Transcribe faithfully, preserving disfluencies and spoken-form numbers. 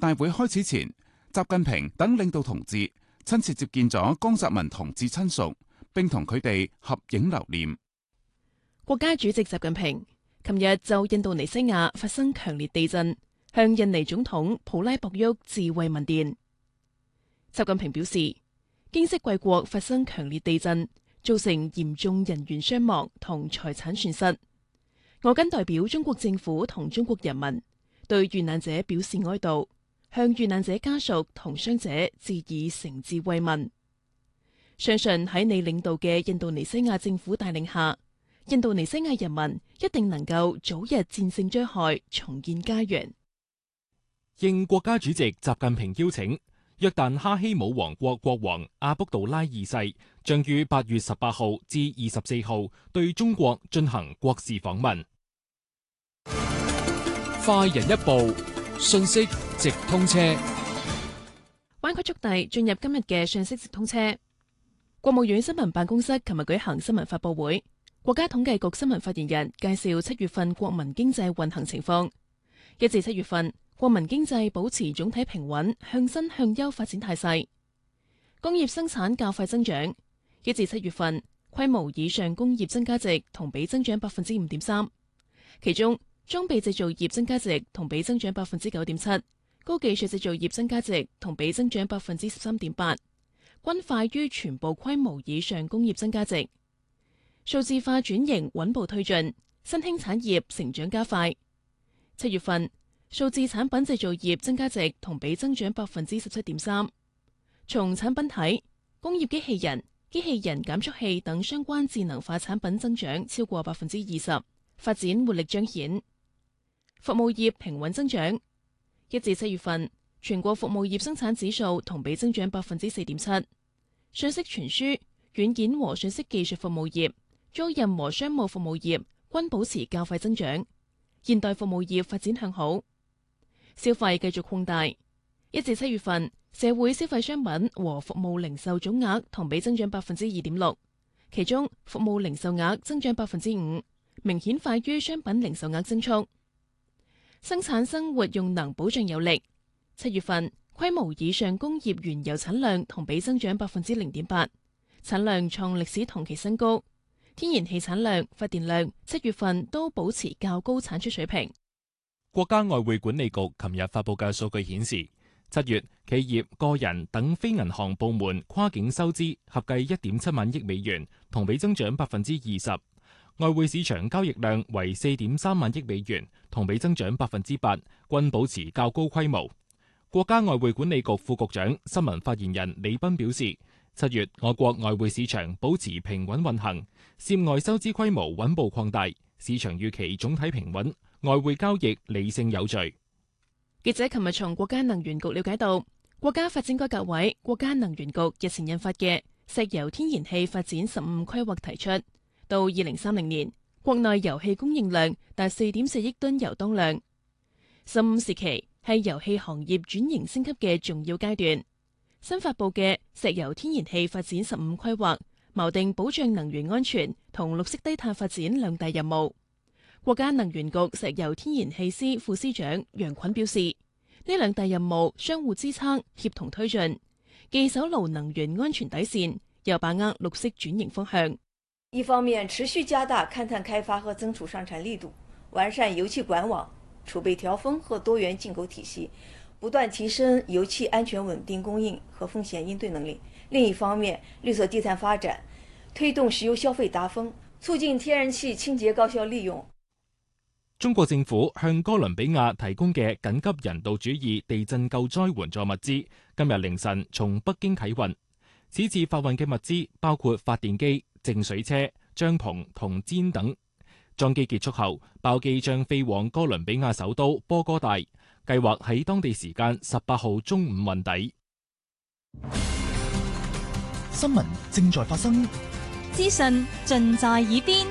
大會開始前，習近平等領導同志親切接見咗江澤民同志親屬，並同佢哋合影留念。 國家主席習近平琴日就印度尼西亞發生強烈地震，向印尼總統普拉博沃致慰問電。習近平表示，經悉貴國發生強烈地震，造成嚴重人員傷亡同財產損失。我謹代表中國政府同中國人民對遇難者表示哀悼，向遇難者家屬同傷者致以誠摯慰問。相信喺你領導嘅印度尼西亞政府帶領下，印度尼西亞人民一定能夠早日戰勝災害，重建家園。 應國家主席習近平邀請，約旦哈希姆王國國王阿卜杜拉二世將於八月十八號至二十四號對中國進行國事訪問。 快人一步，信息直通車。 灣區速遞進入今日嘅信息直通車。國務院新聞辦公室琴日舉行新聞發佈會，國家統計局新聞發言人介紹七月份國民經濟運行情況。一至七月份，國民經濟保持總體平穩向新向優發展態勢，工業生產較快增長。一至七月份，規模以上工業增加值同比增長百分之五點三，其中裝備製造業增加值同比增長百分之九點七，高技術製造業增加值同比增長百分之十三點八，均快於全部規模以上工業增加值。數字化轉型穩步推進，新興產業成長加快。七月份，數字產品製造業增加值同比增長百分之十七點三。從產品睇，工業機器人、機器人減速器等相關智能化產品增長超過百分之二十，發展活力彰顯。服務業平穩增長，一至七月份，全國服務業生產指數同比增長百分之四點七。信息傳輸、軟件和信息技術服務業、租賃和商務服務業均保持較快增長，現代服務業發展向好。消費繼續擴大，一至七月份，社會消費商品和服務零售總額同比增長百分之二點六，其中服務零售額增長百分之五，明顯快於商品零售額增速。生產生活用能保障有力，七月份規模以上工業原油產量同比增長百分之零點八，產量創歷史同期新高。天然氣產量、發電量七月份都保持較高產出水平。 國家外匯管理局琴日發佈嘅數據顯示，七月企業、個人等非銀行部門跨境收支合計一點七萬億美元，同比增長百分之二十。外匯市場交易量為四點三萬億美元，同比增長百分之八，均保持較高規模。國家外匯管理局副局長、新聞發言人李斌表示，七月我國外匯市場保持平穩運行，涉外收支規模穩步擴大，市場預期總體平穩，外匯交易理性有序。 記者琴日從國家能源局了解到，國家發展改革委、國家能源局日前印發嘅石油天然氣發展十五規劃提出，到二零三零年，國內油氣供應量達四點四億噸油當量。十五時期係油氣行業轉型升級嘅重要階段。新發佈嘅石油天然氣發展十五規劃，錨定保障能源安全同綠色低碳發展兩大任務。國家能源局石油天然氣司副司長楊菌表示，呢兩大任務相互支撐，協同推進，既守牢能源安全底線，又把握綠色轉型方向。 一方面，持續加大勘探開發和增儲上產力度，完善油氣管網、儲備調峰和多元進口體系，不斷提升油氣安全穩定供應和風險應對能力。另一方面，綠色低碳發展，推動石油消費達峰，促進天然氣清潔高效利用。 中國政府向哥倫比亞提供嘅緊急人道主義地震救災援助物資，今日凌晨從北京啟運。此次發運嘅物資包括發電機、淨水車、帳篷同氈等。裝機結束後，包機將飛往哥倫比亞首都波哥大，計劃喺當地時間十八號中午運抵。 新聞正在發生， 資訊盡在耳邊。